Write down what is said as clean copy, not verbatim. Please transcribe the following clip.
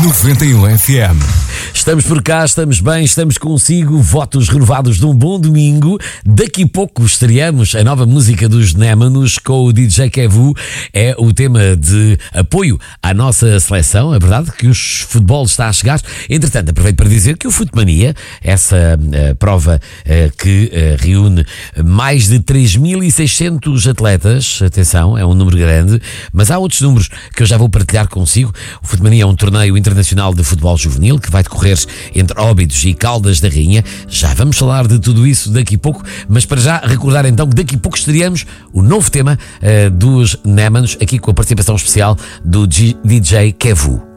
91 FM. Estamos por cá, estamos bem, estamos consigo. Votos renovados de um bom domingo. Daqui a pouco estreamos a nova música dos Némanos com o DJ Kevu. É o tema de apoio à nossa seleção. É verdade que o futebol está a chegar. Entretanto, aproveito para dizer que o Futmania, essa prova que reúne mais de 3.600 atletas, atenção, é um número grande, mas há outros números que eu já vou partilhar consigo. O Futmania é um torneio internacional de futebol juvenil que vai decorrer entre Óbidos e Caldas da Rainha. Já vamos falar de tudo isso daqui a pouco, mas para já recordar então que daqui a pouco estreamos o novo tema dos Némanos, aqui com a participação especial do DJ Kevu.